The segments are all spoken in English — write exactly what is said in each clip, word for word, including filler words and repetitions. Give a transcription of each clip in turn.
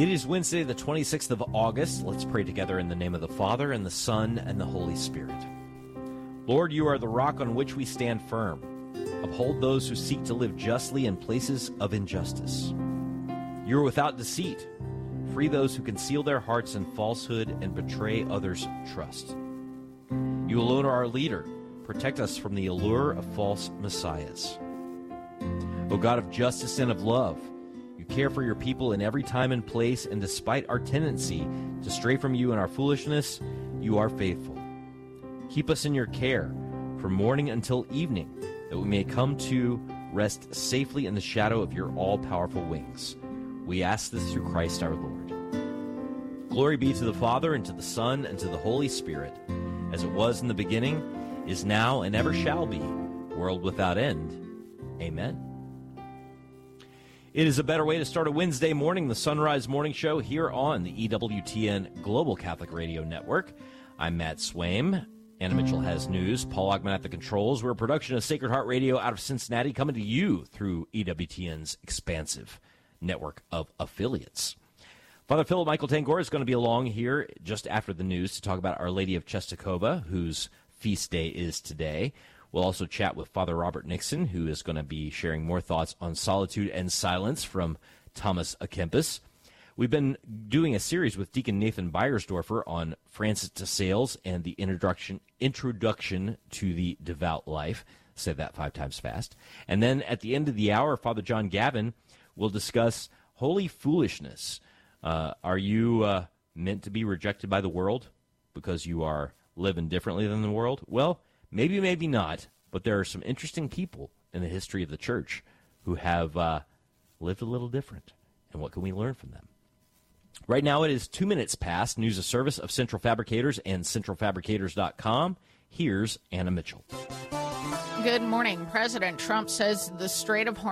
It is Wednesday, the twenty-sixth of August. Let's pray together in the name of the Father, and the Son, and the Holy Spirit. Lord, you are the rock on which we stand firm. Uphold those who seek to live justly in places of injustice. You are without deceit. Free those who conceal their hearts in falsehood and betray others' trust. You alone are our leader. Protect us from the allure of false messiahs. O God of justice and of love, you care for your people in every time and place, and despite our tendency to stray from you in our foolishness, you are faithful. Keep us in your care from morning until evening, that we may come to rest safely in the shadow of your all-powerful wings. We ask this through Christ our Lord. Glory be to the Father, and to the Son, and to the Holy Spirit, as it was in the beginning, is now, and ever shall be, world without end. Amen. It is a better way to start a Wednesday morning, the Sunrise Morning Show here on the E W T N Global Catholic Radio Network. I'm Matt Swaim. Anna Mitchell has news. Paul Ogman at the controls. We're a production of Sacred Heart Radio out of Cincinnati, coming to you through E W T N's expansive network of affiliates. Father Philip Michael Tangor is going to be along here just after the news to talk about Our Lady of Czestochowa, whose feast day is today. We'll also chat with Father Robert Nixon, who is going to be sharing more thoughts on solitude and silence from Thomas à Kempis. We've been doing a series with Deacon Nathan Beiersdorfer on Francis de Sales and the introduction introduction to the devout life. Say that five times fast. And then at the end of the hour, Father John Gavin will discuss holy foolishness. Uh, are you uh, meant to be rejected by the world because you are living differently than the world? Well, maybe, maybe not, but there are some interesting people in the history of the church who have uh, lived a little different. And what can we learn from them? Right now it is two minutes past. News of service of Central Fabricators and central fabricators dot com. Here's Anna Mitchell. Good morning. President Trump says the Strait of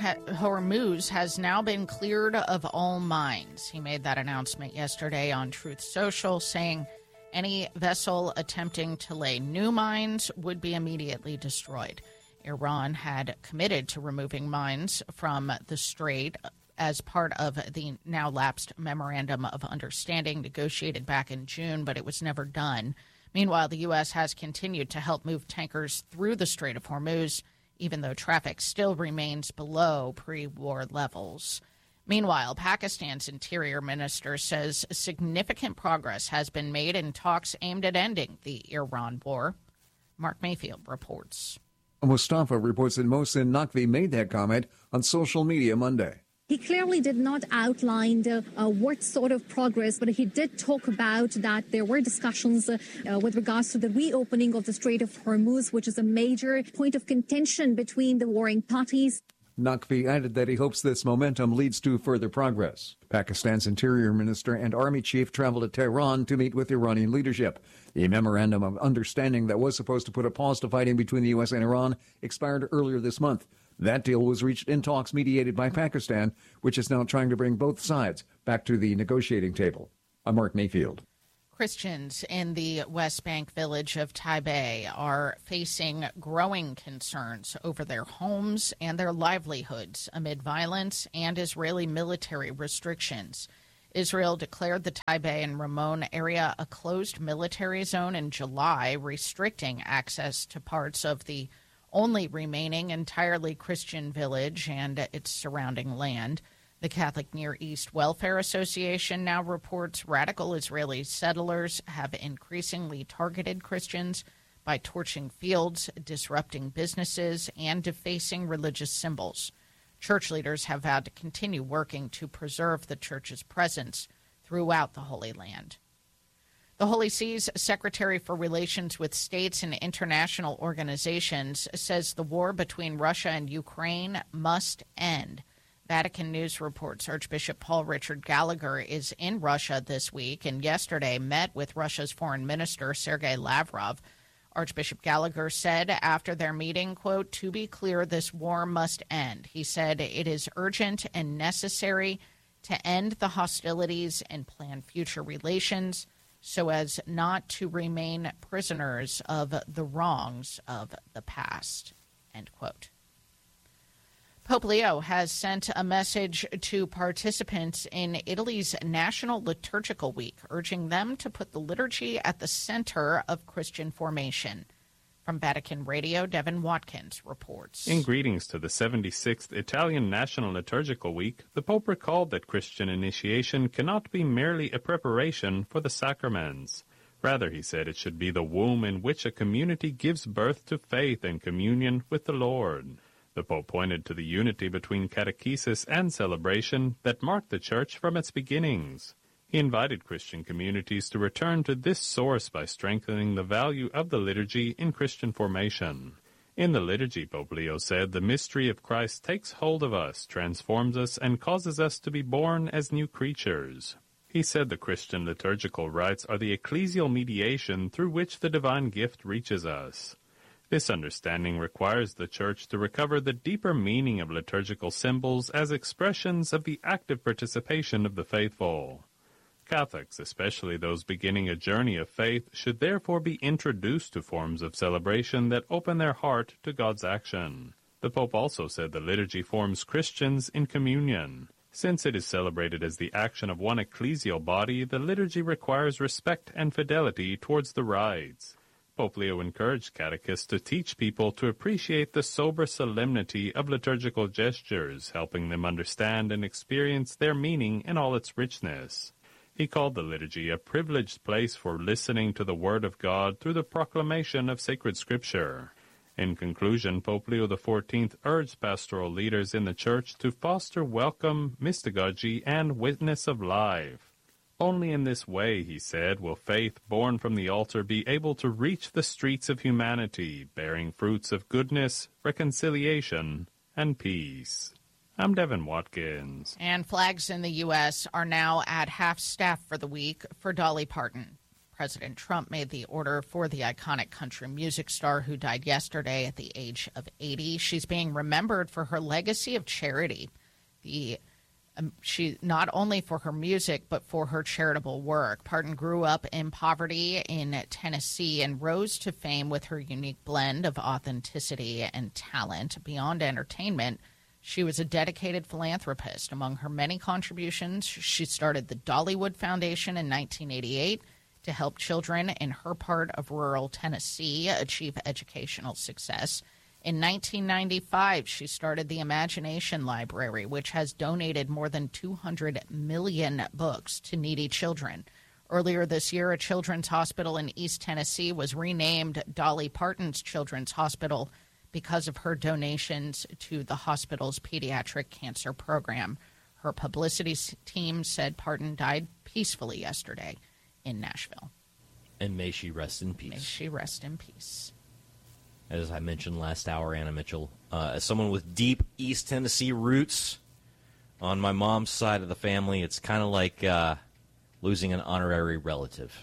Hormuz has now been cleared of all mines. He made that announcement yesterday on Truth Social, saying any vessel attempting to lay new mines would be immediately destroyed. Iran had committed to removing mines from the strait as part of the now lapsed Memorandum of Understanding negotiated back in June, but it was never done. Meanwhile, the U S has continued to help move tankers through the Strait of Hormuz, even though traffic still remains below pre-war levels. Meanwhile, Pakistan's interior minister says significant progress has been made in talks aimed at ending the Iran war. Mark Mayfield reports. Mustafa reports that Mohsen Naqvi made that comment on social media Monday. He clearly did not outline uh, uh, what sort of progress, but he did talk about that there were discussions uh, uh, with regards to the reopening of the Strait of Hormuz, which is a major point of contention between the warring parties. Naqvi added that he hopes this momentum leads to further progress. Pakistan's interior minister and army chief traveled to Tehran to meet with Iranian leadership. The memorandum of understanding that was supposed to put a pause to fighting between the U S and Iran expired earlier this month. That deal was reached in talks mediated by Pakistan, which is now trying to bring both sides back to the negotiating table. I'm Mark Mayfield. Christians in the West Bank village of Taibeh are facing growing concerns over their homes and their livelihoods amid violence and Israeli military restrictions. Israel declared the Taibeh and Ramon area a closed military zone in July, restricting access to parts of the only remaining entirely Christian village and its surrounding land. The Catholic Near East Welfare Association now reports radical Israeli settlers have increasingly targeted Christians by torching fields, disrupting businesses, and defacing religious symbols. Church leaders have vowed to continue working to preserve the church's presence throughout the Holy Land. The Holy See's Secretary for Relations with States and International Organizations says the war between Russia and Ukraine must end. Vatican News reports Archbishop Paul Richard Gallagher is in Russia this week and yesterday met with Russia's Foreign Minister Sergei Lavrov. Archbishop Gallagher said after their meeting, quote, "To be clear, this war must end." He said it is urgent and necessary to end the hostilities and plan future relations so as not to remain prisoners of the wrongs of the past, end quote. Pope Leo has sent a message to participants in Italy's National Liturgical Week, urging them to put the liturgy at the center of Christian formation. From Vatican Radio, Devin Watkins reports. In greetings to the seventy-sixth Italian National Liturgical Week, the Pope recalled that Christian initiation cannot be merely a preparation for the sacraments. Rather, he said, it should be the womb in which a community gives birth to faith and communion with the Lord. The Pope pointed to the unity between catechesis and celebration that marked the Church from its beginnings. He invited Christian communities to return to this source by strengthening the value of the liturgy in Christian formation. In the liturgy, Pope Leo said, the mystery of Christ takes hold of us, transforms us, and causes us to be born as new creatures. He said the Christian liturgical rites are the ecclesial mediation through which the divine gift reaches us. This understanding requires the Church to recover the deeper meaning of liturgical symbols as expressions of the active participation of the faithful. Catholics, especially those beginning a journey of faith, should therefore be introduced to forms of celebration that open their heart to God's action. The Pope also said the liturgy forms Christians in communion. Since it is celebrated as the action of one ecclesial body, the liturgy requires respect and fidelity towards the rites. Pope Leo encouraged catechists to teach people to appreciate the sober solemnity of liturgical gestures, helping them understand and experience their meaning in all its richness. He called the liturgy a privileged place for listening to the Word of God through the proclamation of sacred Scripture. In conclusion, Pope Leo the fourteenth urged pastoral leaders in the Church to foster welcome, mystagogy, and witness of life. Only in this way, he said, will faith born from the altar be able to reach the streets of humanity, bearing fruits of goodness, reconciliation, and peace. I'm Devin Watkins. And flags in the U S are now at half-staff for the week for Dolly Parton. President Trump made the order for the iconic country music star who died yesterday at the age of eighty. She's being remembered for her legacy of charity. The um, she not only for her music, but for her charitable work. Parton grew up in poverty in Tennessee and rose to fame with her unique blend of authenticity and talent. Beyond entertainment, she was a dedicated philanthropist. Among her many contributions, she started the Dollywood Foundation in nineteen eighty-eight to help children in her part of rural Tennessee achieve educational success. In nineteen ninety-five, she started the Imagination Library, which has donated more than two hundred million books to needy children. Earlier this year, a children's hospital in East Tennessee was renamed Dolly Parton's Children's Hospital because of her donations to the hospital's pediatric cancer program. Her publicity team said Parton died peacefully yesterday in Nashville. And may she rest in peace. May she rest in peace. As I mentioned last hour, Anna Mitchell, uh, as someone with deep East Tennessee roots on my mom's side of the family, it's kind of like uh, losing an honorary relative.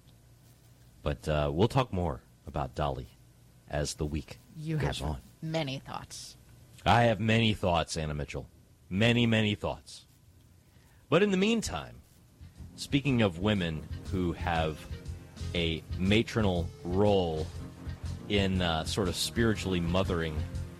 But uh, we'll talk more about Dolly as the week you goes have on. Many thoughts. I have many thoughts, Anna Mitchell. Many, many thoughts. But in the meantime, speaking of women who have a matronal role in uh, sort of spiritually mothering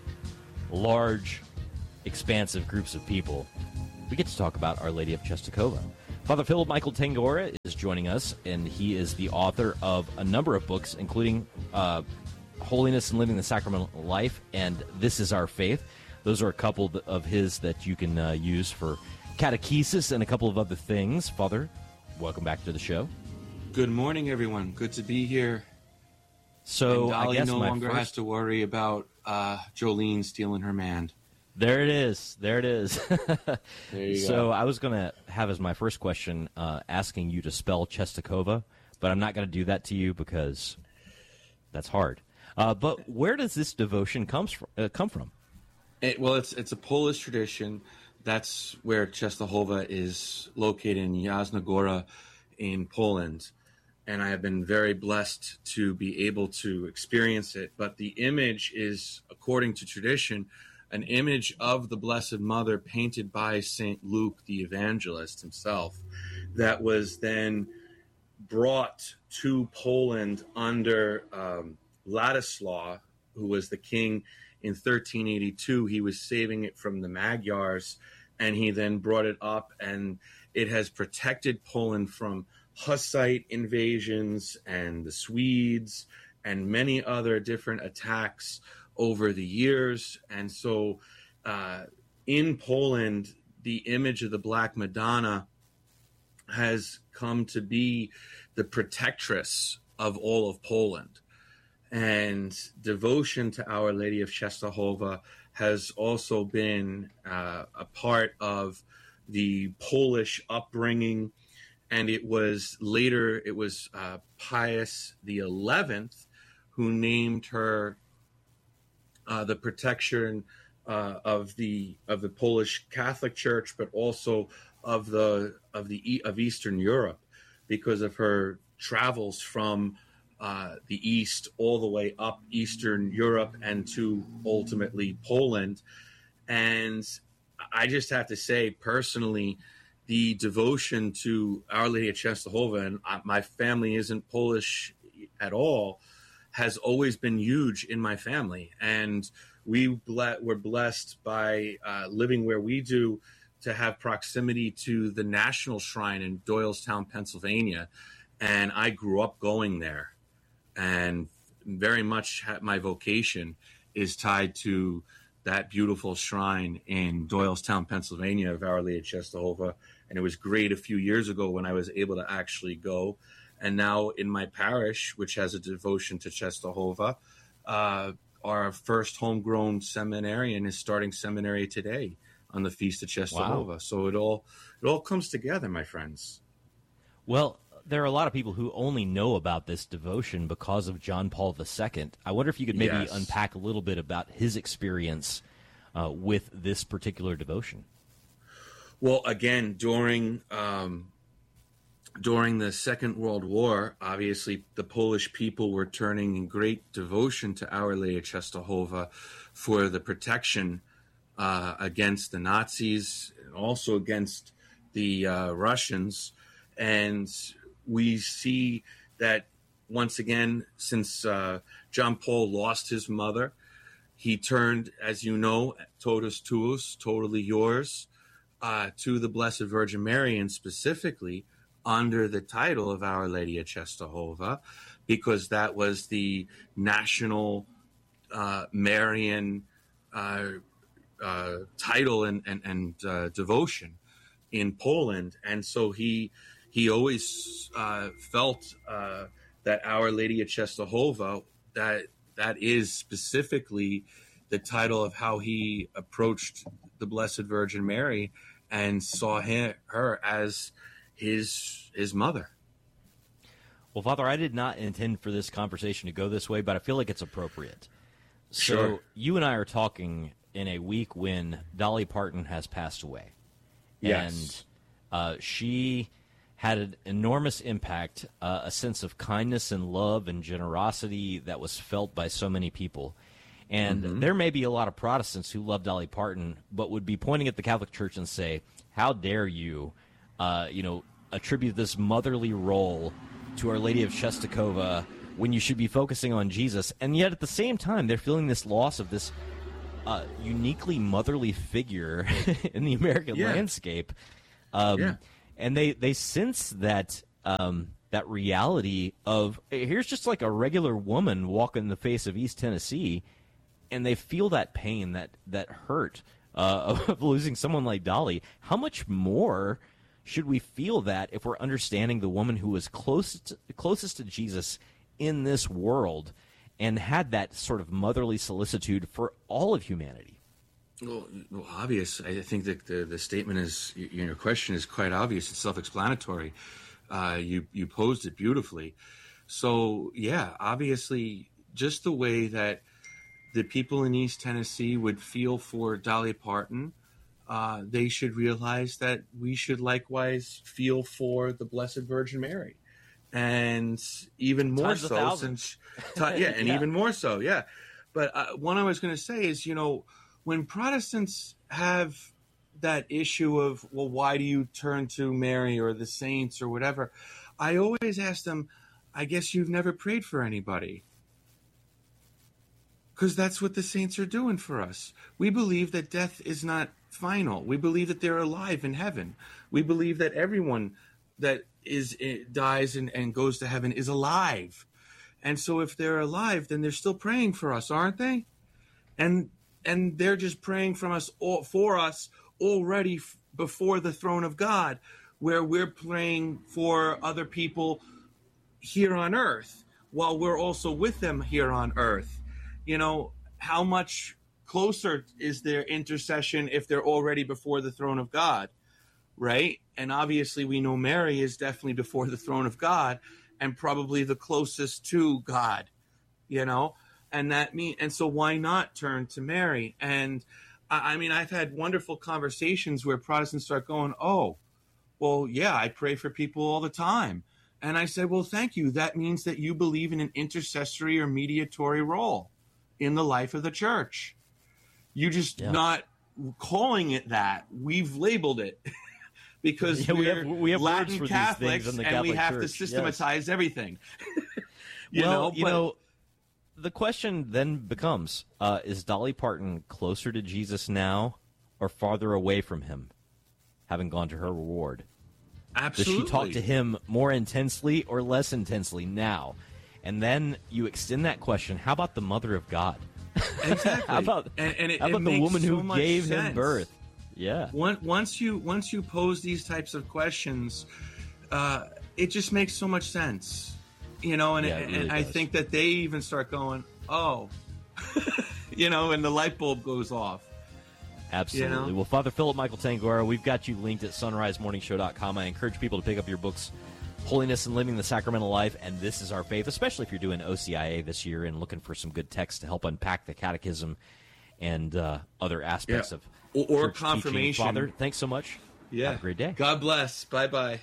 large, expansive groups of people, we get to talk about Our Lady of Czestochowa. Father Philip Michael Tangora is joining us, and he is the author of a number of books, including uh, Holiness and Living the Sacramental Life and This is Our Faith. Those are a couple of his that you can uh, use for catechesis and a couple of other things. Father, welcome back to the show. Good morning, everyone. Good to be here. So and Dolly I guess no my longer first... has to worry about uh, Jolene stealing her man. There it is. There it is. There you so go. I was going to have as my first question uh, asking you to spell Czestochowa, but I'm not going to do that to you because that's hard. Uh, but where does this devotion comes from, uh, come from? It, well, it's it's a Polish tradition. That's where Czestochowa is located, in Jasna Góra in Poland. And I have been very blessed to be able to experience it. But the image is, according to tradition, an image of the Blessed Mother painted by Saint Luke, the evangelist himself, that was then brought to Poland under um, Ladislaw, who was the king in thirteen eighty-two. He was saving it from the Magyars, and he then brought it up, and it has protected Poland from Hussite invasions and the Swedes and many other different attacks over the years. And so uh, in Poland, the image of the Black Madonna has come to be the protectress of all of Poland. And devotion to Our Lady of Częstochowa has also been uh, a part of the Polish upbringing. And it was later, it was uh, Pius the eleventh who named her uh, the protection uh, of the of the Polish Catholic Church, but also of the of the of Eastern Europe, because of her travels from uh, the East all the way up Eastern Europe and to ultimately Poland. And I just have to say, personally, the devotion to Our Lady of Częstochowa, and my family isn't Polish at all, has always been huge in my family. And we ble- were blessed by uh, living where we do to have proximity to the National Shrine in Doylestown, Pennsylvania. And I grew up going there. And very much my vocation is tied to that beautiful shrine in Doylestown, Pennsylvania of Our Lady of Częstochowa. And it was great a few years ago when I was able to actually go. And now in my parish, which has a devotion to Częstochowa, uh, our first homegrown seminarian is starting seminary today on the Feast of Częstochowa. Wow. So it all it all comes together, my friends. Well, there are a lot of people who only know about this devotion because of John Paul the Second. I wonder if you could maybe yes. unpack a little bit about his experience uh, with this particular devotion. Well, again, during um, during the Second World War, obviously the Polish people were turning in great devotion to Our Lady of Częstochowa for the protection uh, against the Nazis and also against the uh, Russians. And we see that once again, since uh, John Paul lost his mother, he turned, as you know, totus tuus, totally yours, uh, to the Blessed Virgin Mary, and specifically under the title of Our Lady of Częstochowa, because that was the national uh, Marian uh, uh, title and, and, and uh, devotion in Poland. And so he he always uh, felt uh, that Our Lady of Częstochowa, that that is specifically the title of how he approached the Blessed Virgin Mary and saw her, her as his his mother. Well, Father, I did not intend for this conversation to go this way, but I feel like it's appropriate. So Sure. You and I are talking in a week when Dolly Parton has passed away. Yes. And uh, she had an enormous impact, uh, a sense of kindness and love and generosity that was felt by so many people. And mm-hmm. there may be a lot of Protestants who love Dolly Parton, but would be pointing at the Catholic Church and say, how dare you, uh, you know, attribute this motherly role to Our Lady of Częstochowa when you should be focusing on Jesus. And yet at the same time, they're feeling this loss of this uh, uniquely motherly figure in the American yeah. landscape. Um, yeah. And they, they sense that um, that reality of, here's just like a regular woman walking the face of East Tennessee, and they feel that pain, that, that hurt uh, of losing someone like Dolly. How much more should we feel that if we're understanding the woman who was closest, closest to Jesus in this world and had that sort of motherly solicitude for all of humanity? Well, well, obvious. I think that the, the statement is, your question is quite obvious. It's self-explanatory. Uh, you, you posed it beautifully. So, yeah, obviously, just the way that the people in East Tennessee would feel for Dolly Parton, uh, they should realize that we should likewise feel for the Blessed Virgin Mary. And even more Times a so, thousand. since, yeah, and Yeah. even more so, yeah. But uh, one I was going to say is, you know, when Protestants have that issue of, well, why do you turn to Mary or the saints or whatever, I always ask them, I guess you've never prayed for anybody. because that's what the saints are doing for us. We believe that death is not final. We believe that they're alive in heaven. We believe that everyone that is dies and, and goes to heaven is alive. And so if they're alive, then they're still praying for us, aren't they? And and they're just praying from us all, for us already f- before the throne of God, where we're praying for other people here on earth while we're also with them here on earth. You know, how much closer is their intercession if they're already before the throne of God, right? And obviously we know Mary is definitely before the throne of God and probably the closest to God, you know? And that mean, and so why not turn to Mary? And I, I mean, I've had wonderful conversations where Protestants start going, oh, well, yeah, I pray for people all the time. And I said, well, thank you. That means that you believe in an intercessory or mediatory role in the life of the church. You just yeah. not calling it that. We've labeled it because yeah, we're we have, we have Latin words for Catholics these things in the and Catholic we have Church. to systematize yes. everything. you well, know, you but, know, the question then becomes, uh, is Dolly Parton closer to Jesus now or farther away from him, having gone to her reward? Absolutely. Does she talk to him more intensely or less intensely now? And then you extend that question, how about the Mother of God? Exactly. how about, and, and it, how about it the woman so who gave sense. him birth? Yeah. Once you once you pose these types of questions, uh, it just makes so much sense. You know, and, yeah, it, it really and I does. think that they even start going, oh, you know, and the light bulb goes off. Absolutely. You know? Well, Father Philip Michael Tangora, we've got you linked at sunrise morning show dot com. I encourage people to pick up your books, Holiness and Living the Sacramental Life, and This is Our Faith, especially if you're doing O C I A this year and looking for some good text to help unpack the catechism and uh, other aspects yeah. of or, or church confirmation. Teaching. Father, thanks so much. Yeah. Have a great day. God bless. Bye-bye.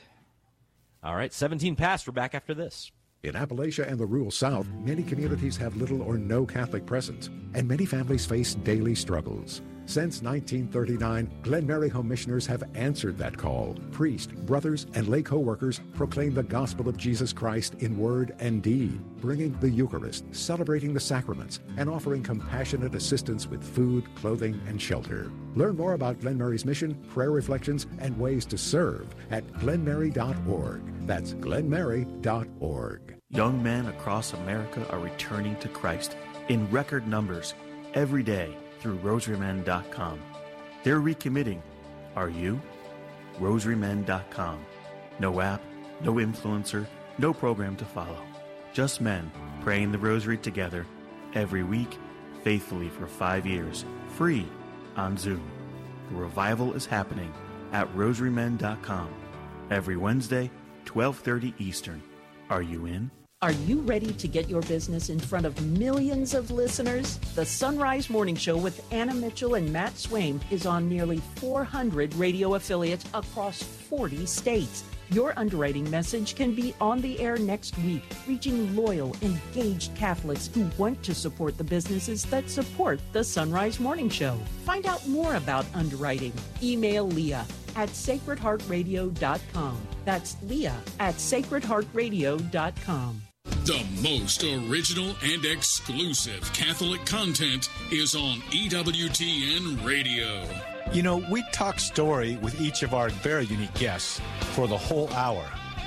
All right, seventeen past. We're back after this. In Appalachia and the rural South, many communities have little or no Catholic presence, and many families face daily struggles. Since nineteen thirty-nine, Glen Mary Home Missioners have answered that call. Priests, brothers, and lay co-workers proclaim the gospel of Jesus Christ in word and deed, bringing the Eucharist, celebrating the sacraments, and offering compassionate assistance with food, clothing, and shelter. Learn more about Glen Mary's mission, prayer reflections, and ways to serve at glen mary dot org. That's glen mary dot org. Young men across America are returning to Christ in record numbers every day through rosary men dot com. They're recommitting. Are you? rosary men dot com. No app, no influencer, no program to follow. Just men praying the rosary together every week, faithfully for five years, free on Zoom. The revival is happening at rosary men dot com every Wednesday, twelve thirty Eastern. Are you in? Are you ready to get your business in front of millions of listeners? The Sunrise Morning Show with Anna Mitchell and Matt Swaim is on nearly four hundred radio affiliates across forty states. Your underwriting message can be on the air next week, reaching loyal, engaged Catholics who want to support the businesses that support the Sunrise Morning Show. Find out more about underwriting. Email Leah at sacred heart radio dot com. That's Leah at sacred heart radio dot com. The most original and exclusive Catholic content is on E W T N Radio. You know, we talk story with each of our very unique guests for the whole hour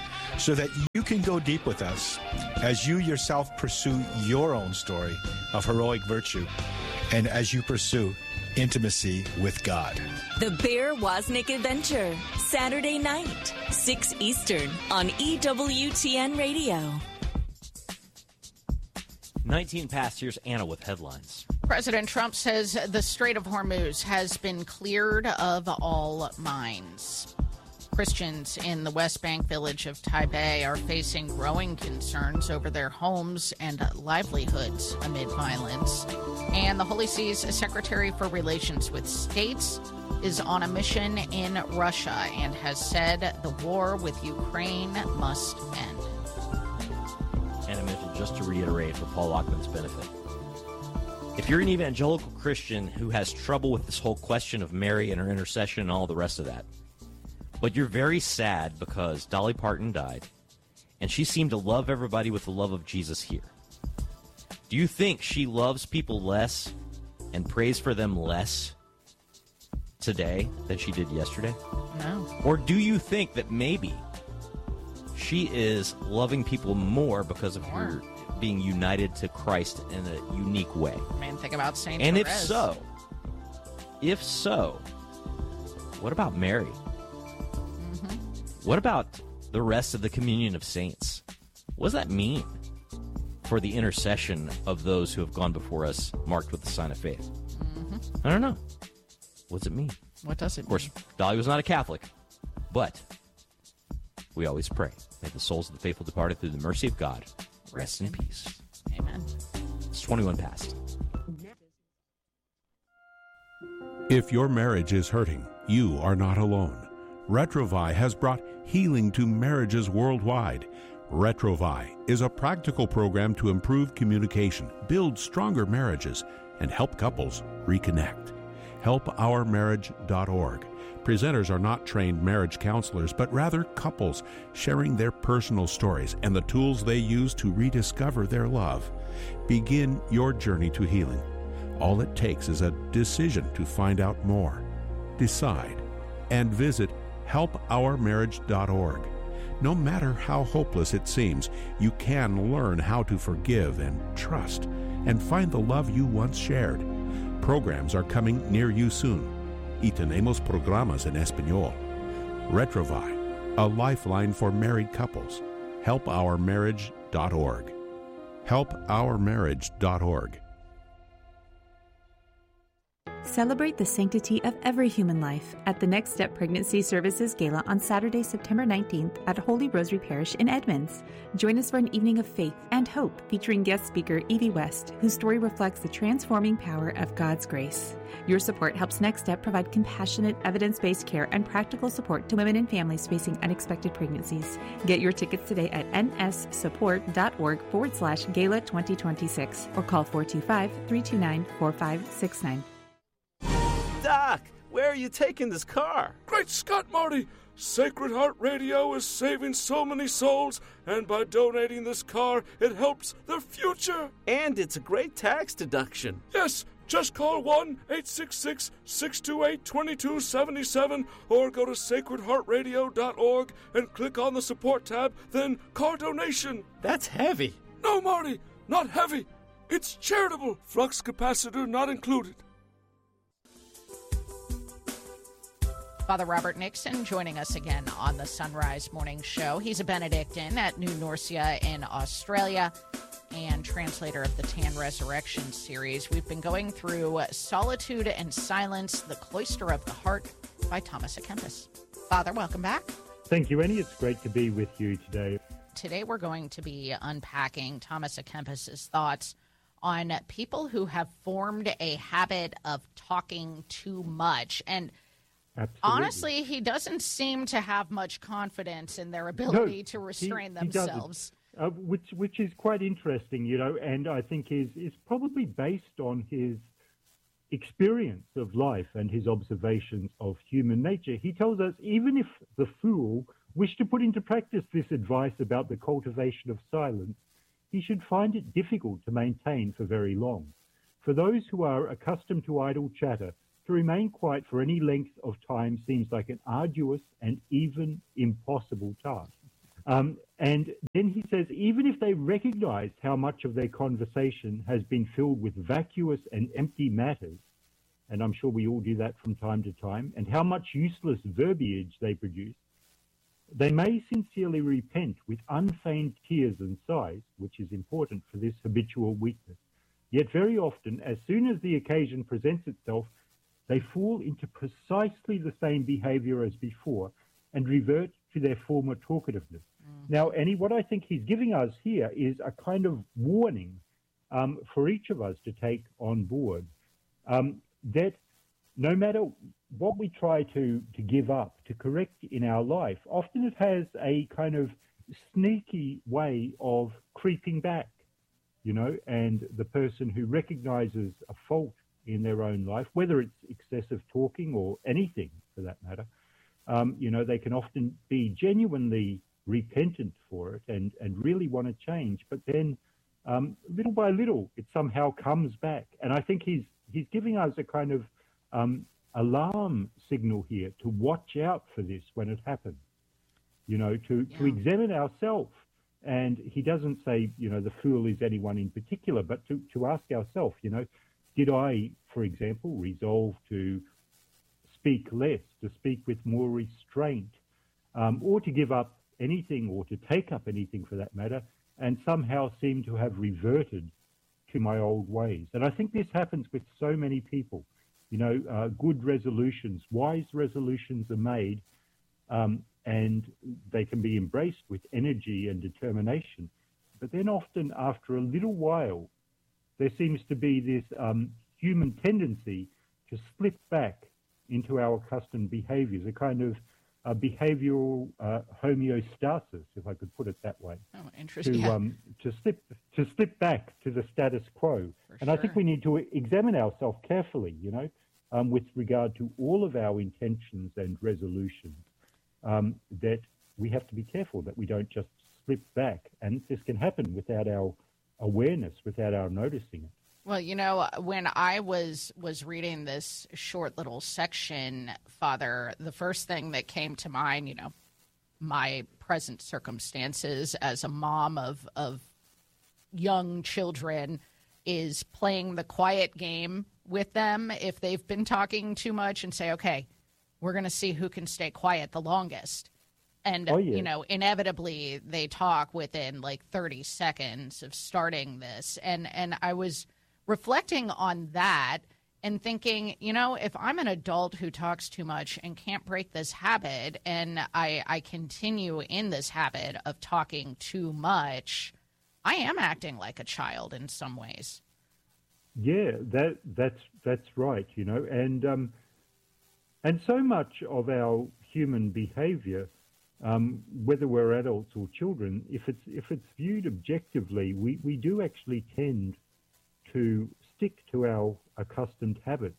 so that you can go deep with us as you yourself pursue your own story of heroic virtue and as you pursue intimacy with God. The Bear Wozniak Adventure, Saturday night, six Eastern on E W T N Radio. nineteen past. Here's Anna with headlines. President Trump says the Strait of Hormuz has been cleared of all mines. Christians in the West Bank village of Taipei are facing growing concerns over their homes and livelihoods amid violence. And the Holy See's Secretary for Relations with States is on a mission in Russia and has said the war with Ukraine must end. Anna Mitchell, just to reiterate for Paul Lockman's benefit. If you're an evangelical Christian who has trouble with this whole question of Mary and her intercession and all the rest of that, but you're very sad because Dolly Parton died, and she seemed to love everybody with the love of Jesus here. Do you think she loves people less and prays for them less today than she did yesterday? No. Or do you think that maybe she is loving people more because of her being united to Christ in a unique way? I mean, think about Saint And if Therese. so, if so, what about Mary? Mm-hmm. What about the rest of the communion of saints? What does that mean for the intercession of those who have gone before us, marked with the sign of faith? Mm-hmm. I don't know. What does it mean? What does it mean? Of course, Dolly was not a Catholic, but we always pray. May the souls of the faithful departed through the mercy of God rest in peace. Amen. It's twenty-one past. If your marriage is hurting, you are not alone. Retrovi has brought healing to marriages worldwide. Retrovi is a practical program to improve communication, build stronger marriages, and help couples reconnect. help our marriage dot org. Presenters are not trained marriage counselors, but rather couples sharing their personal stories and the tools they use to rediscover their love. Begin your journey to healing. All it takes is a decision to find out more. Decide and visit help our marriage dot org. No matter how hopeless it seems, you can learn how to forgive and trust and find the love you once shared. Programs are coming near you soon. Y tenemos programas en español. Retrovi, a lifeline for married couples. help our marriage dot org. help our marriage dot org. Celebrate the sanctity of every human life at the Next Step Pregnancy Services Gala on Saturday, September nineteenth at Holy Rosary Parish in Edmonds. Join us for an evening of faith and hope featuring guest speaker Evie West, whose story reflects the transforming power of God's grace. Your support helps Next Step provide compassionate, evidence-based care and practical support to women and families facing unexpected pregnancies. Get your tickets today at nssupport.org forward slash gala 2026 or call four two five, three two nine, four five six nine. Doc, where are you taking this car? Great Scott, Marty! Sacred Heart Radio is saving so many souls, and by donating this car, it helps their future. And it's a great tax deduction. Yes, just call one eight six six, six two eight, two two seven seven or go to sacred heart radio dot org and click on the support tab, then car donation. That's heavy. No, Marty, not heavy. It's charitable. Flux capacitor not included. Father Robert Nixon joining us again on the Sunrise Morning Show. He's a Benedictine at New Norcia in Australia and translator of the Tan Resurrection series. We've been going through Solitude and Silence, The Cloister of the Heart by Thomas à Kempis. Father, welcome back. Thank you, Annie. It's great to be with you today. Today we're going to be unpacking Thomas à Kempis's thoughts on people who have formed a habit of talking too much. And Absolutely. honestly, he doesn't seem to have much confidence in their ability no, to restrain he, he themselves. Uh, which which is quite interesting, you know, and I think is is probably based on his experience of life and his observations of human nature. He tells us even if the fool wished to put into practice this advice about the cultivation of silence, he should find it difficult to maintain for very long. For those who are accustomed to idle chatter, to remain quiet for any length of time seems like an arduous and even impossible task. Um, and then he says, even if they recognize how much of their conversation has been filled with vacuous and empty matters, and I'm sure we all do that from time to time, and how much useless verbiage they produce, they may sincerely repent with unfeigned tears and sighs, which is important for this habitual weakness. Yet very often, as soon as the occasion presents itself, they fall into precisely the same behavior as before and revert to their former talkativeness. Mm. Now, Annie, what I think he's giving us here is a kind of warning um, for each of us to take on board, um, that no matter what we try to, to give up, to correct in our life, often it has a kind of sneaky way of creeping back, you know, and the person who recognizes a fault in their own life, whether it's excessive talking or anything for that matter, um, you know, they can often be genuinely repentant for it and, and really want to change. But then um, little by little, it somehow comes back. And I think he's he's giving us a kind of um, alarm signal here to watch out for this when it happens, you know, to, yeah. to examine ourselves. And he doesn't say, you know, the fool is anyone in particular, but to, to ask ourselves, you know, did I, for example, resolve to speak less, to speak with more restraint, um, or to give up anything or to take up anything for that matter, and somehow seem to have reverted to my old ways. And I think this happens with so many people. You know, uh, good resolutions, wise resolutions are made, um, and they can be embraced with energy and determination. But then often after a little while, there seems to be this um, human tendency to slip back into our accustomed behaviors, a kind of uh, behavioral uh, homeostasis, if I could put it that way. Oh, interesting. To, um, to, slip, to slip back to the status quo. For and sure. I think we need to examine ourselves carefully, you know, um, with regard to all of our intentions and resolutions, um, that we have to be careful that we don't just slip back. And this can happen without our awareness, without our noticing it. Well, you know, when I was was reading this short little section, Father, the first thing that came to mind, you know, my present circumstances as a mom of of young children, is playing the quiet game with them if they've been talking too much, and say, okay, we're going to see who can stay quiet the longest. And, oh, yeah. you know, inevitably they talk within like thirty seconds of starting this. And, and I was reflecting on that and thinking, you know, if I'm an adult who talks too much and can't break this habit, and I, I continue in this habit of talking too much, I am acting like a child in some ways. Yeah, that that's that's right, you know, and um, and so much of our human behavior, um, whether we're adults or children, if it's if it's viewed objectively, we, we do actually tend to stick to our accustomed habits.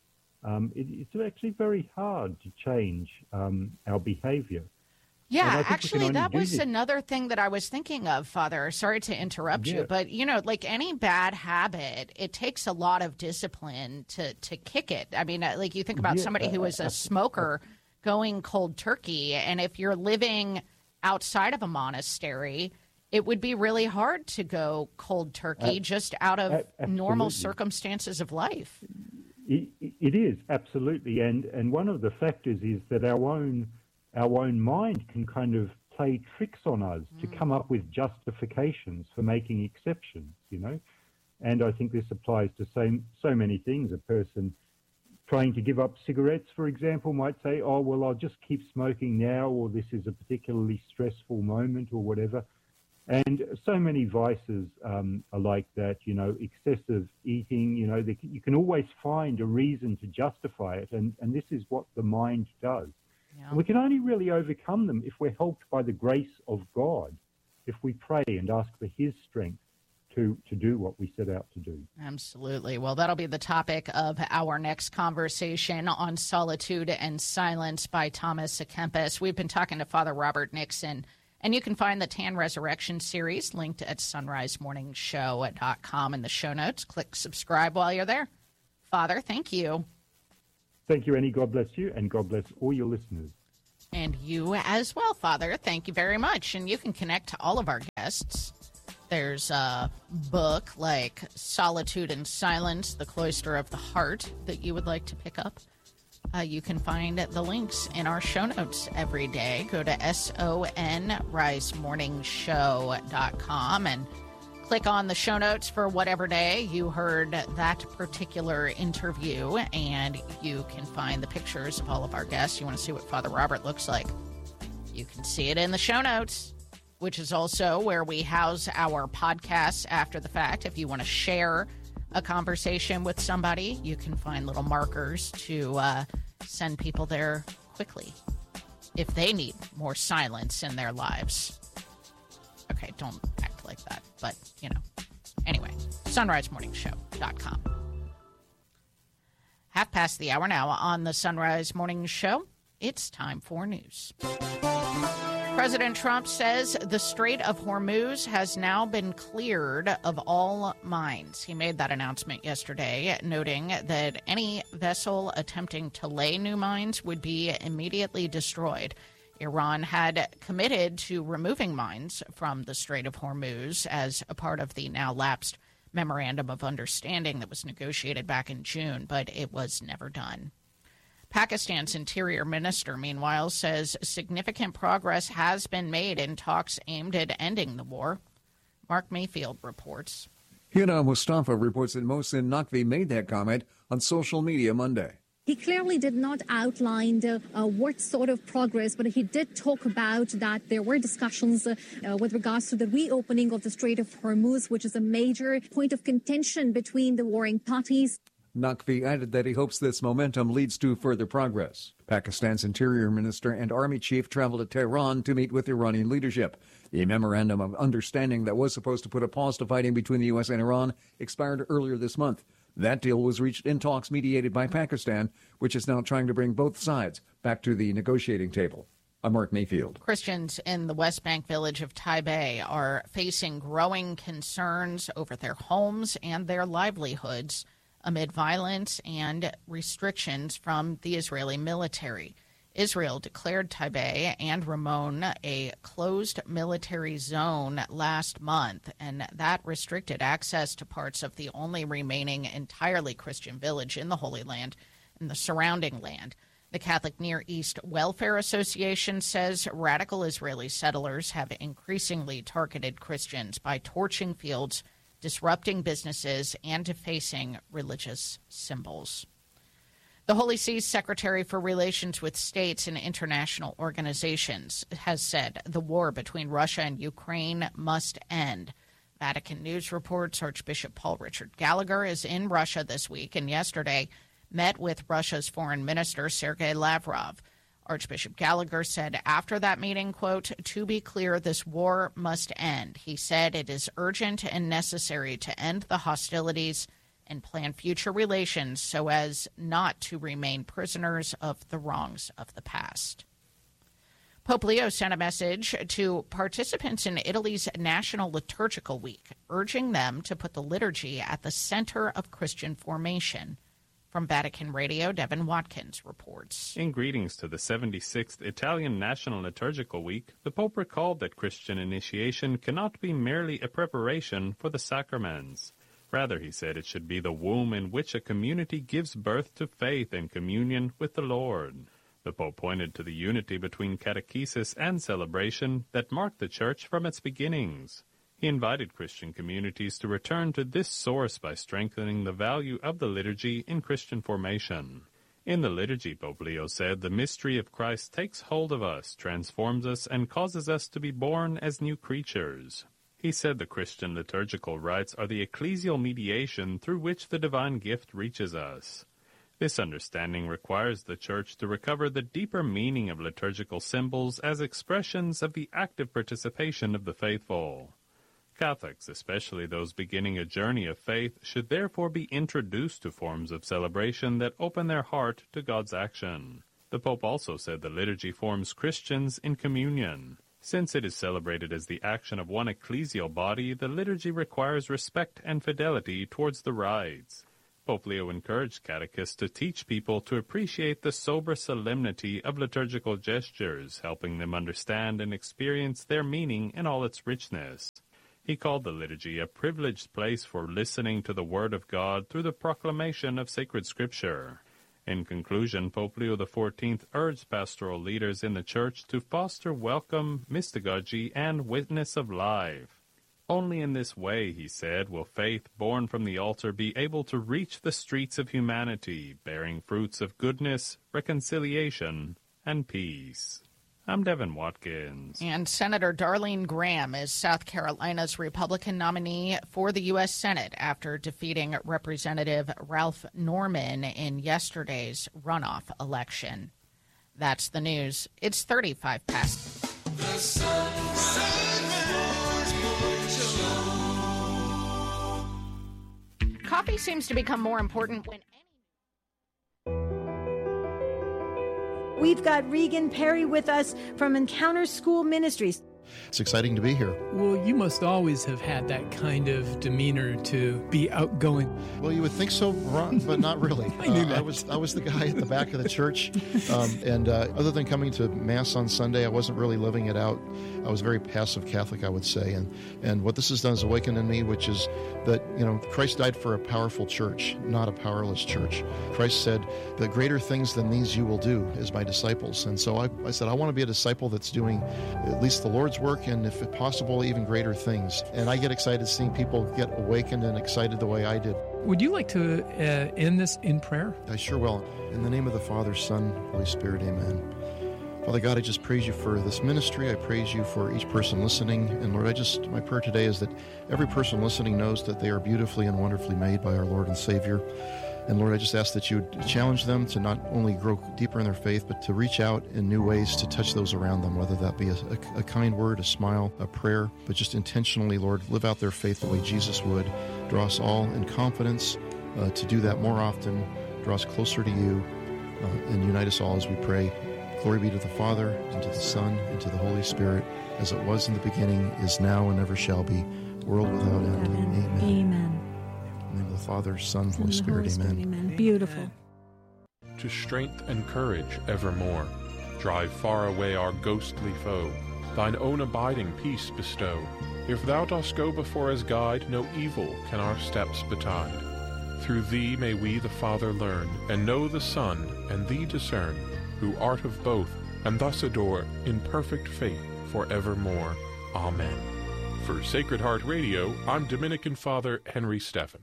Um, it, it's actually very hard to change um, our behavior. Yeah, actually, that was this. another thing that I was thinking of, Father. Sorry to interrupt yeah. you, but, you know, like any bad habit, it takes a lot of discipline to, to kick it. I mean, like you think about yeah, somebody who is a smoker going cold turkey, and if you're living outside of a monastery, it would be really hard to go cold turkey uh, just out of uh, normal circumstances of life. It, it is, absolutely. And, and one of the factors is that our own Our own mind can kind of play tricks on us mm. to come up with justifications for making exceptions, you know. And I think this applies to so, so many things. A person trying to give up cigarettes, for example, might say, oh, well, I'll just keep smoking now, or this is a particularly stressful moment, or whatever. And so many vices um, are like that, you know, excessive eating, you know, they, you can always find a reason to justify it. And, and this is what the mind does. Yeah. We can only really overcome them if we're helped by the grace of God, if we pray and ask for his strength to, to do what we set out to do. Absolutely. Well, that'll be the topic of our next conversation on Solitude and Silence by Thomas à Kempis. We've been talking to Father Robert Nixon, and you can find the Tan Resurrection series linked at sunrise morning show dot com in the show notes. Click subscribe while you're there. Father, thank you. Thank you, Annie. God bless you, and God bless all your listeners. And you as well, Father. Thank you very much. And you can connect to all of our guests. There's a book like Solitude and Silence, The Cloister of the Heart, that you would like to pick up. Uh, you can find the links in our show notes every day. Go to sunrise morning show dot com and click on the show notes for whatever day you heard that particular interview, and you can find the pictures of all of our guests. You want to see what Father Robert looks like, you can see it in the show notes, which is also where we house our podcasts after the fact. If you want to share a conversation with somebody, you can find little markers to uh, send people there quickly if they need more silence in their lives. Okay, don't act like that, but, you know. Anyway, sunrise morning show dot com. Half past the hour now on the Sunrise Morning Show. It's time for news. President Trump says the Strait of Hormuz has now been cleared of all mines. He made that announcement yesterday, noting that any vessel attempting to lay new mines would be immediately destroyed. Iran had committed to removing mines from the Strait of Hormuz as a part of the now lapsed Memorandum of Understanding that was negotiated back in June, but it was never done. Pakistan's interior minister, meanwhile, says significant progress has been made in talks aimed at ending the war. Mark Mayfield reports. Hina Mustafa reports that Mohsin Naqvi made that comment on social media Monday. He clearly did not outline uh, uh, what sort of progress, but he did talk about that there were discussions uh, uh, with regards to the reopening of the Strait of Hormuz, which is a major point of contention between the warring parties. Naqvi added that he hopes this momentum leads to further progress. Pakistan's interior minister and army chief traveled to Tehran to meet with Iranian leadership. A memorandum of understanding that was supposed to put a pause to fighting between the U S and Iran expired earlier this month. That deal was reached in talks mediated by Pakistan, which is now trying to bring both sides back to the negotiating table. I'm Mark Mayfield. Christians in the West Bank village of Taibeh are facing growing concerns over their homes and their livelihoods amid violence and restrictions from the Israeli military. Israel declared Taibeh and Ramon a closed military zone last month, and that restricted access to parts of the only remaining entirely Christian village in the Holy Land and the surrounding land. The Catholic Near East Welfare Association says radical Israeli settlers have increasingly targeted Christians by torching fields, disrupting businesses, and defacing religious symbols. The Holy See's Secretary for Relations with States and International Organizations has said the war between Russia and Ukraine must end. Vatican News reports Archbishop Paul Richard Gallagher is in Russia this week and yesterday met with Russia's Foreign Minister Sergei Lavrov. Archbishop Gallagher said after that meeting, quote, "To be clear, this war must end." He said it is urgent and necessary to end the hostilities and plan future relations so as not to remain prisoners of the wrongs of the past. Pope Leo sent a message to participants in Italy's National Liturgical Week, urging them to put the liturgy at the center of Christian formation. From Vatican Radio, Devin Watkins reports. In greetings to the seventy-sixth Italian National Liturgical Week, the Pope recalled that Christian initiation cannot be merely a preparation for the sacraments. Rather, he said, it should be the womb in which a community gives birth to faith and communion with the Lord. The Pope pointed to the unity between catechesis and celebration that marked the Church from its beginnings. He invited Christian communities to return to this source by strengthening the value of the liturgy in Christian formation. In the liturgy, Pope Leo said, the mystery of Christ takes hold of us, transforms us, and causes us to be born as new creatures. He said the Christian liturgical rites are the ecclesial mediation through which the divine gift reaches us. This understanding requires the Church to recover the deeper meaning of liturgical symbols as expressions of the active participation of the faithful. Catholics, especially those beginning a journey of faith, should therefore be introduced to forms of celebration that open their heart to God's action. The Pope also said the liturgy forms Christians in communion. Since it is celebrated as the action of one ecclesial body, the liturgy requires respect and fidelity towards the rites. Pope Leo encouraged catechists to teach people to appreciate the sober solemnity of liturgical gestures, helping them understand and experience their meaning in all its richness. He called the liturgy a privileged place for listening to the Word of God through the proclamation of sacred Scripture. In conclusion, Pope Leo the fourteenth urged pastoral leaders in the Church to foster welcome, mystagogy, and witness of life. Only in this way, he said, will faith born from the altar be able to reach the streets of humanity, bearing fruits of goodness, reconciliation, and peace. I'm Devin Watkins. And Senator Darlene Graham is South Carolina's Republican nominee for the U S Senate after defeating Representative Ralph Norman in yesterday's runoff election. That's the news. It's thirty-five past. The Coffee seems to become more important when We've got Regan Perry with us from Encounter School Ministries. It's exciting to be here. Well, you must always have had that kind of demeanor to be outgoing. Well, you would think so, Ron, but not really. I knew uh, that. I was I was the guy at the back of the church, um, and uh, other than coming to Mass on Sunday, I wasn't really living it out. I was very passive Catholic, I would say, and and what this has done is awakened in me, which is that, you know, Christ died for a powerful church, not a powerless church. Christ said, "The greater things than these you will do as my disciples," and so I, I said, I want to be a disciple that's doing at least the Lord's work, and if possible, even greater things. And I get excited seeing people get awakened and excited the way I did. Would you like to uh, end this in prayer? I sure will. In the name of the Father, Son, Holy Spirit, amen. Father God, I just praise you for this ministry. I praise you for each person listening. And Lord, I just, my prayer today is that every person listening knows that they are beautifully and wonderfully made by our Lord and Savior. And Lord, I just ask that you would challenge them to not only grow deeper in their faith, but to reach out in new ways to touch those around them, whether that be a, a, a kind word, a smile, a prayer, but just intentionally, Lord, live out their faith the way Jesus would. Draw us all in confidence uh, to do that more often. Draw us closer to you uh, and unite us all as we pray. Glory be to the Father, and to the Son, and to the Holy Spirit, as it was in the beginning, is now, and ever shall be, world without end. Amen. Amen. In the name of the Father, Son, Holy Spirit, amen. Amen. Beautiful. To strength and courage evermore, drive far away our ghostly foe, thine own abiding peace bestow. If thou dost go before as guide, no evil can our steps betide. Through thee may we the Father learn, and know the Son, and thee discern, who art of both, and thus adore in perfect faith forevermore. Amen. For Sacred Heart Radio, I'm Dominican Father Henry Steffen.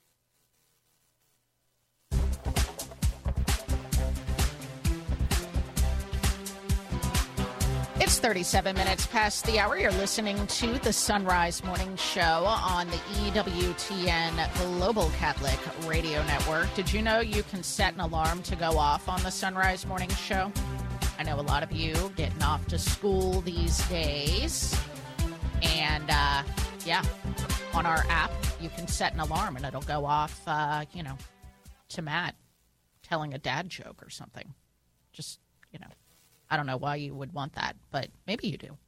It's thirty-seven minutes past the hour. You're listening to the Sunrise Morning Show on the E W T N Global Catholic Radio Network. Did you know you can set an alarm to go off on the Sunrise Morning Show? I know a lot of you getting off to school these days. And, uh, yeah, on our app, you can set an alarm and it'll go off, uh, you know, to Matt telling a dad joke or something. Just, you know. I don't know why you would want that, but maybe you do.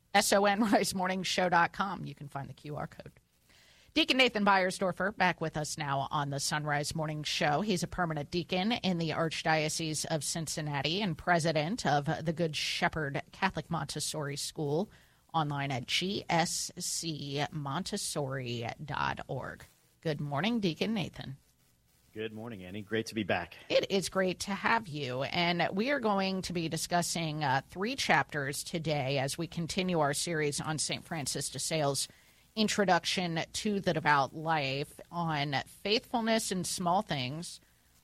sunrise morning show dot com. You can find the Q R code. Deacon Nathan Beiersdorfer back with us now on the Sunrise Morning Show. He's a permanent deacon in the Archdiocese of Cincinnati and president of the Good Shepherd Catholic Montessori School, online at g s c montessori dot org. Good morning, Deacon Nathan. Good morning, Annie. Great to be back. It is great to have you. And we are going to be discussing uh, three chapters today as we continue our series on Saint Francis de Sales' Introduction to the Devout Life, on faithfulness in small things,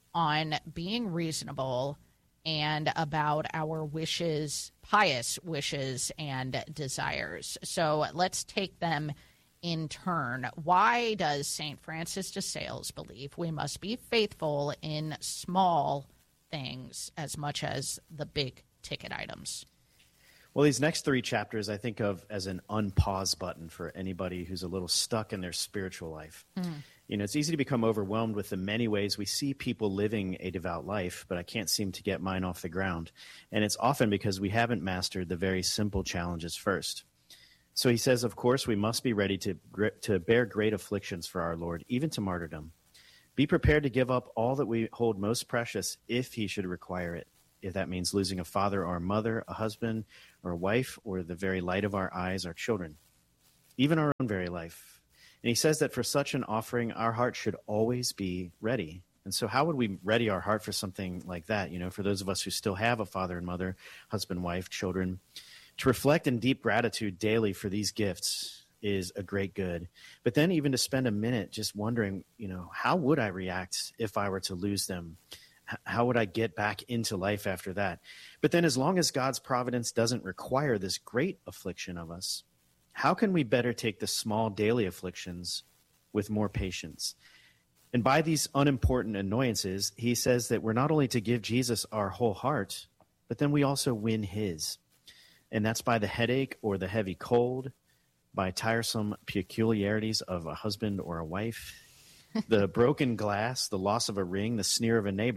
on being reasonable, and about our wishes, pious wishes and desires. So let's take them in turn. Why does Saint Francis de Sales believe we must be faithful in small things as much as the big ticket items? Well, these next three chapters I think of as an unpause button for anybody who's a little stuck in their spiritual life. Mm. You know, it's easy to become overwhelmed with the many ways we see people living a devout life, but I can't seem to get mine off the ground. And it's often because we haven't mastered the very simple challenges first. So he says, of course, we must be ready to to bear great afflictions for our Lord, even to martyrdom. Be prepared to give up all that we hold most precious if he should require it, if that means losing a father or a mother, a husband or a wife, or the very light of our eyes, our children, even our own very life. And he says that for such an offering, our heart should always be ready. And so how would we ready our heart for something like that? You know, for those of us who still have a father and mother, husband, wife, children, to reflect in deep gratitude daily for these gifts is a great good. But then even to spend a minute just wondering, you know, how would I react if I were to lose them? How would I get back into life after that? But then as long as God's providence doesn't require this great affliction of us, how can we better take the small daily afflictions with more patience? And by these unimportant annoyances, he says that we're not only to give Jesus our whole heart, but then we also win his. And that's by the headache or the heavy cold, by tiresome peculiarities of a husband or a wife, the broken glass, the loss of a ring, the sneer of a neighbor.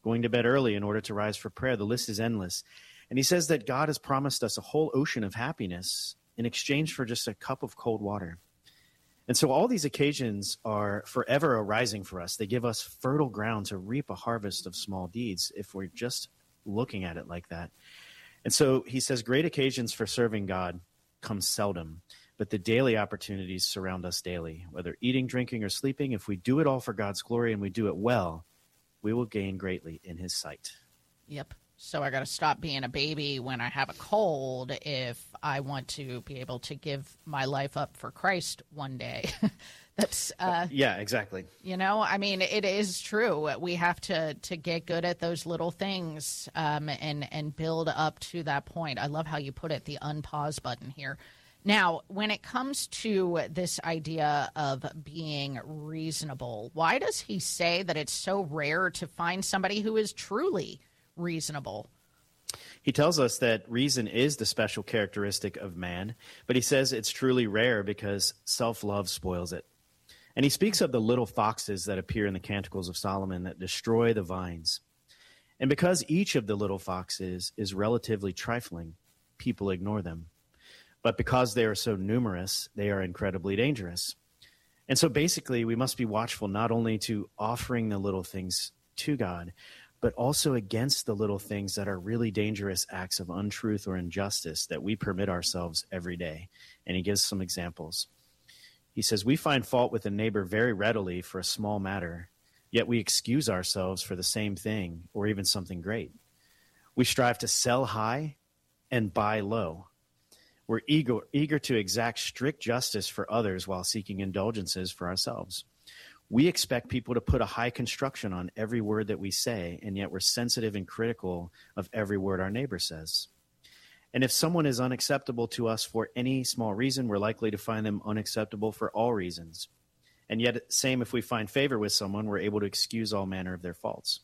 going to bed early in order to rise for prayer. The list is endless. And he says that God has promised us a whole ocean of happiness in exchange for just a cup of cold water. And so all these occasions are forever arising for us. They give us fertile ground to reap a harvest of small deeds if we're just looking at it like that. And so he says great occasions for serving God come seldom, but the daily opportunities surround us daily. Whether eating, drinking, or sleeping, if we do it all for God's glory and we do it well, we will gain greatly in his sight. Yep. So I got to stop being a baby when I have a cold if I want to be able to give my life up for Christ one day. That's uh, yeah, exactly. You know, I mean, it is true. We have to to get good at those little things um, and and build up to that point. I love how you put it, the unpause button here. Now, when it comes to this idea of being reasonable, why does he say that it's so rare to find somebody who is truly reasonable? He tells us that reason is the special characteristic of man, but he says it's truly rare because self-love spoils it. And he speaks of the little foxes that appear in the Canticles of Solomon that destroy the vines. And because each of the little foxes is relatively trifling, people ignore them. But because they are so numerous, they are incredibly dangerous. And so basically, we must be watchful not only to offering the little things to God, but also against the little things that are really dangerous acts of untruth or injustice that we permit ourselves every day. And he gives some examples. He says, we find fault with a neighbor very readily for a small matter, yet we excuse ourselves for the same thing or even something great. We strive to sell high and buy low. We're eager, eager to exact strict justice for others while seeking indulgences for ourselves. We expect people to put a high construction on every word that we say, and yet we're sensitive and critical of every word our neighbor says. And if someone is unacceptable to us for any small reason, we're likely to find them unacceptable for all reasons. And yet, same if we find favor with someone, we're able to excuse all manner of their faults.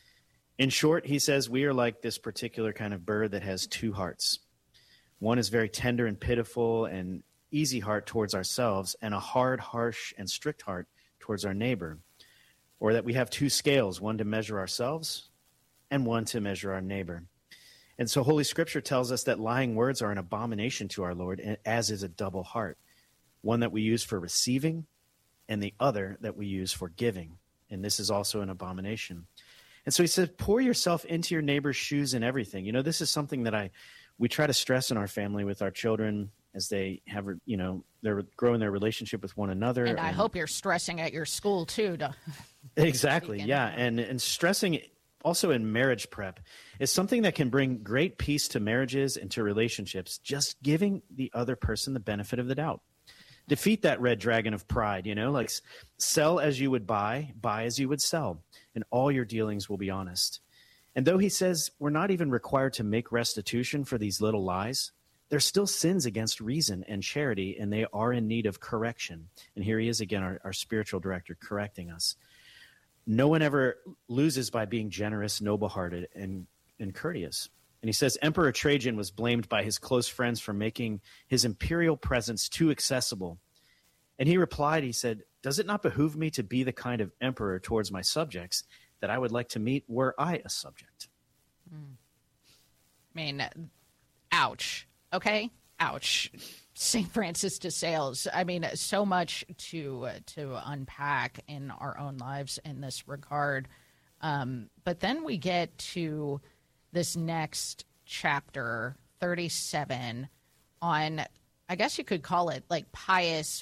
In short, he says, we are like this particular kind of bird that has two hearts. One is very tender and pitiful and easy heart towards ourselves, and a hard, harsh, and strict heart towards our neighbor. Or that we have two scales, one to measure ourselves and one to measure our neighbor. And so Holy Scripture tells us that lying words are an abomination to our Lord, as is a double heart, one that we use for receiving and the other that we use for giving. And this is also an abomination. And so he says, pour yourself into your neighbor's shoes in everything. You know, this is something that I we try to stress in our family with our children as they have, you know, they're growing their relationship with one another. And I and, hope you're stressing at your school too. To exactly, yeah. And and stressing also in marriage prep is something that can bring great peace to marriages and to relationships, just giving the other person the benefit of the doubt. Defeat that red dragon of pride, you know, like sell as you would buy, buy as you would sell, and all your dealings will be honest. And though he says we're not even required to make restitution for these little lies, they're still sins against reason and charity, and they are in need of correction. And here he is again, our, our spiritual director, correcting us. No one ever loses by being generous, noble-hearted, and, and courteous. And he says Emperor Trajan was blamed by his close friends for making his imperial presence too accessible. And he replied, he said, does it not behoove me to be the kind of emperor towards my subjects that I would like to meet were I a subject? Mm. I mean, ouch. Okay? Ouch. Saint Francis de Sales. I mean, so much to to unpack in our own lives in this regard. Um, but then we get to this next chapter, thirty-seven, on, I guess you could call it like pious